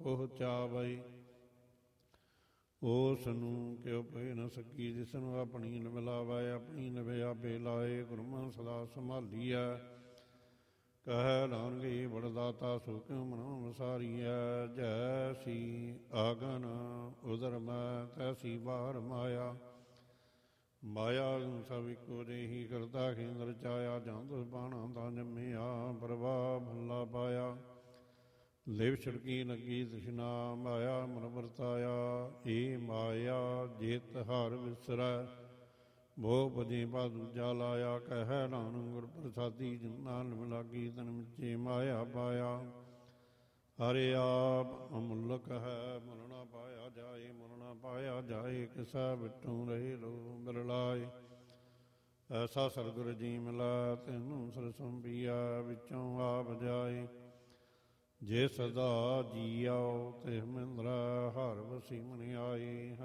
ਪਹੁੰਚਾਵਈ। ਉਸ ਨੂੰ ਕਿਉ ਭਏ ਨ ਸਕੀ, ਜਿਸ ਨੂੰ ਆਪਣੀ ਮਿਲਾਵੈ। ਆਪਣੀ ਨਿਵੇ ਆਪੇ ਲਾਏ, ਗੁਰਮੁਖ ਸਦਾ ਸੰਭਾਲੀਐ। ਕਹਿ ਨਾਨਕ ਬੜ ਦਾਤਾ, ਸੋ ਕਿਉ ਮਨੋ ਵਿਸਾਰੀਐ। ਜੈਸੀ ਆਗਨ ਉਦਰ ਮੈਂ, ਤੈਸੀ ਬਾਹਰ ਮਾਇਆ। ਮਾਇਆ ਸਭ ਇੱਕੋ ਜਿਹੀ, ਕਰਤਾ ਖੇਂਦਰ ਚਾਇਆ। ਜਾਂ ਤੁਸ ਬਾਣਾ ਤਾਂ ਜੰਮਿਆ, ਪ੍ਰਭਾ ਭੱਲਾ ਪਾਇਆ। ਲਿਵ ਛੜਕੀ ਲੱਗੀ ਤ੍ਰਿਸ਼ਨਾ, ਮਾਇਆ ਮਨ ਵਰਤਾਇਆ। ਏ ਮਾਇਆ ਜੇਤ ਹਰ ਵਿਸਰੈ, ਮੋਹ ਭਜੇ ਪਾ ਦੂਜਾ ਲਾਇਆ। ਕਹਿ ਨਾਨਕ ਗੁਰ ਪ੍ਰਸਾਦੀ, ਜਿਨ ਨਾਲ ਮਿਲਾਗੀ ਤਨ ਮਿੱਚੇ ਮਾਇਆ ਪਾਇਆ। ਹਰਿ ਆਪ ਅਮੁਲਕ ਹੈ, ਮੁੱਲ ਨਾ ਪਾਇਆ ਜਾਏ। ਮੁੱਲ ਨਾ ਪਾਇਆ ਜਾਏ, ਕਿਸੈ ਬਿਟੂ ਰਹੇ ਲੋ ਬਿਰਲਾਏ। ਐਸਾ ਸਤਿਗੁਰ ਜੀ ਮਿਲੈ, ਤੈਨੂੰ ਸਰਸੰਭੀਆ। ਵਿੱਚੋਂ ਆਪ ਜਾਏ, ਜੇ ਸਦਾ ਜੀਆਓ ਤਿਹ ਮਿੰਦਰੈ। ਹਰ ਵਸੀ ਮਨ ਆਏ।